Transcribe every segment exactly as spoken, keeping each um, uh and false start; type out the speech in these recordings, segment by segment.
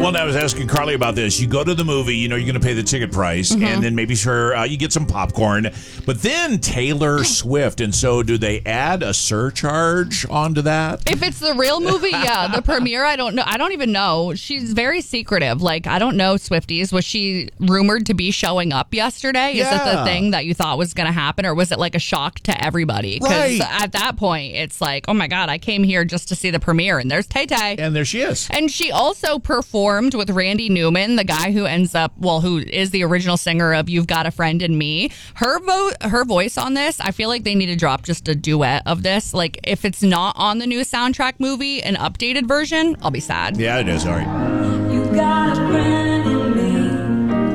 Well, I was asking Carly about this. You go to the movie, you know you're going to pay the ticket price, mm-hmm. and then maybe sure uh, you get some popcorn. But then Taylor Swift, and so do they add a surcharge onto that? If it's the real movie, yeah. The premiere, I don't know. I don't even know. She's very secretive. Like, I don't know, Swifties. Was she rumored to be showing up yesterday? Yeah. Is it the thing that you thought was going to happen, or was it like a shock to everybody? Because right. at that point, it's like, oh my God, I came here just to see the premiere, and there's Tay Tay. And there she is. And she also performed with Randy Newman, the guy who ends up, well, who is the original singer of You've Got a Friend in Me. Her vo- her voice on this, I feel like they need to drop just a duet of this. Like, if it's not on the new soundtrack movie, an updated version, I'll be sad. Yeah, it is. All right. You've got a friend in me.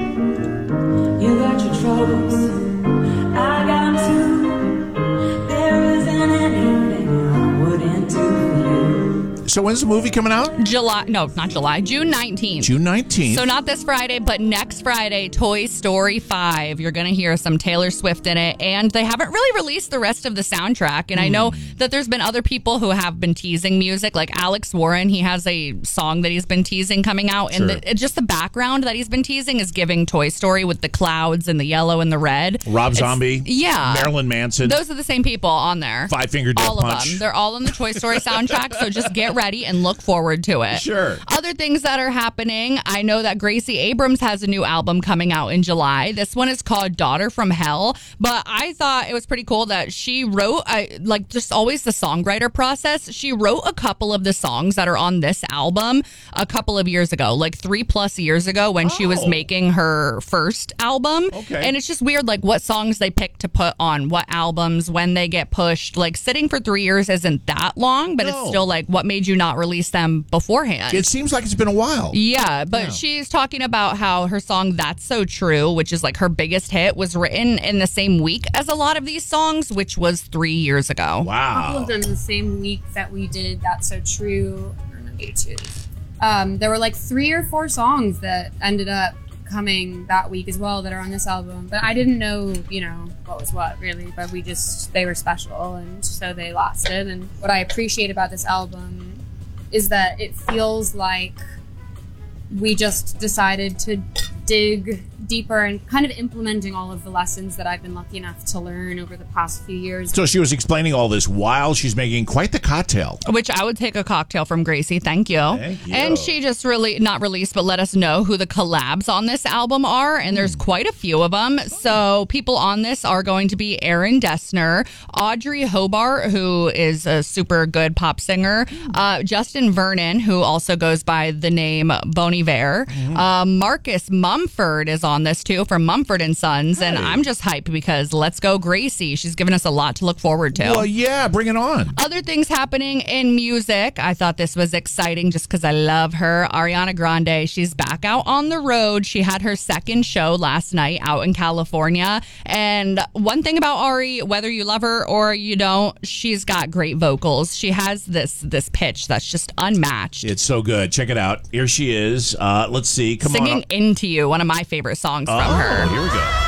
Woo! You got your troubles. I got them too. There isn't anything I wouldn't do for you. So when's the movie coming out? July, no, not July, June nineteenth. June nineteenth. So not this Friday, but next Friday, Toy Story five. You're going to hear some Taylor Swift in it. And they haven't really released the rest of the soundtrack. And mm. I know that there's been other people who have been teasing music, like Alex Warren. He has a song that he's been teasing coming out. Sure. And the, just the background that he's been teasing is giving Toy Story with the clouds and the yellow and the red. Rob It's, Zombie. Yeah. Marilyn Manson. Those are the same people on there. Five Finger Death All Punch. of them. They're all on the Toy Story soundtrack. So just get ready and look forward to it. Sure. Other things that are happening, I know that Gracie Abrams has a new album coming out in July. This one is called Daughter from Hell, but I thought it was pretty cool that she wrote, I, like just always the songwriter process, she wrote a couple of the songs that are on this album a couple of years ago, like three plus years ago when oh. she was making her first album. Okay. And it's just weird, like what songs they pick to put on what albums, when they get pushed. Like sitting for three years isn't that long, but no. it's still like, what made you not release them beforehand? It seems like it's been a while. Yeah, but yeah. she's talking about how her song That's So True, which is like her biggest hit, was written in the same week as a lot of these songs, which was three years ago. Wow. A couple of them the same week that we did That's So True. I don't know, maybe two. Um, there were like three or four songs that ended up coming that week as well that are on this album, but I didn't know, you know, what was what really, but we just, they were special and so they lasted. And what I appreciate about this album is that it feels like we just decided to dig deeper and kind of implementing all of the lessons that I've been lucky enough to learn over the past few years. So she was explaining all this while she's making quite the cocktail. Which I would take a cocktail from Gracie. Thank you. Thank you. And she just really, not released, but let us know who the collabs on this album are. And there's quite a few of them. So people on this are going to be Aaron Dessner, Audrey Hobart, who is a super good pop singer, uh, Justin Vernon, who also goes by the name Bon Iver, mm-hmm. uh, Marcus Mumford is on this too from Mumford and Sons. Hey. And I'm just hyped because let's go Gracie. She's given us a lot to look forward to. Well, yeah, bring it on. Other things happening in music. I thought this was exciting just because I love her. Ariana Grande, she's back out on the road. She had her second show last night out in California. And one thing about Ari, whether you love her or you don't, she's got great vocals. She has this this pitch that's just unmatched. It's so good. Check it out. Here she is. Uh, let's see. Come Singing on. Into You, one of my favorite songs oh, from her. Here we go.